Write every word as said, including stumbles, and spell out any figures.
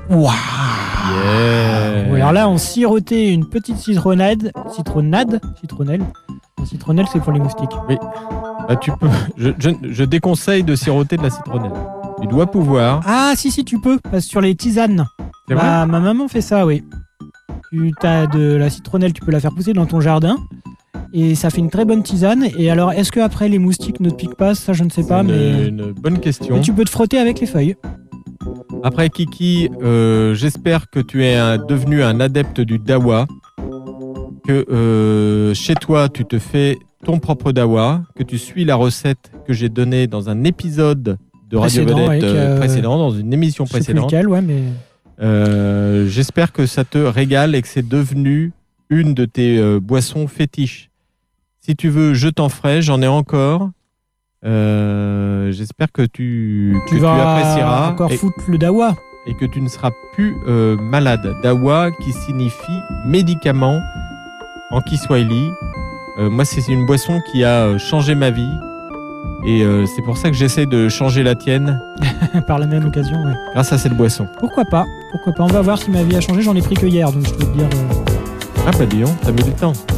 Waouh. Yeah. Alors là, on sirotait une petite citronnade, citronnade, citronnelle. La citronnelle, c'est pour les moustiques. Oui. Bah, tu peux. Je, je, je déconseille de siroter de la citronnelle. Tu dois pouvoir. Ah, si, si, tu peux. Parce que sur les tisanes. C'est Bah, vrai ? ma maman fait ça, oui. Tu as de la citronnelle, tu peux la faire pousser dans ton jardin. Et ça fait une très bonne tisane. Et alors, est-ce qu'après les moustiques ne te piquent pas ? Ça, je ne sais pas. C'est Mais... une, une bonne question. mais tu peux te frotter avec les feuilles. Après, Kiki, euh, j'espère que tu es un, devenu un adepte du dawa. Que euh, chez toi, tu te fais ton propre dawa. Que tu suis la recette que j'ai donnée dans un épisode de Radio Précédent, Vedette avec, euh, euh, précédent, dans une émission Je sais plus précédente. lequel, ouais, mais... Euh, j'espère que ça te régale et que c'est devenu une de tes euh, boissons fétiches. Si tu veux, je t'en ferai, j'en ai encore. Euh, j'espère que tu, Tu que vas tu apprécieras encore et, foutre le dawa. et que tu ne seras plus euh, malade. Dawa qui signifie médicament en Kiswahili. Euh, moi, c'est une boisson qui a changé ma vie. Et euh, c'est pour ça que j'essaie de changer la tienne Par la même occasion, ouais. grâce à cette boisson. Pourquoi pas ? Pourquoi pas ? On va voir si ma vie a changé. J'en ai pris que hier, donc je peux te dire... euh, Ah bah dis donc, t'as mis du temps.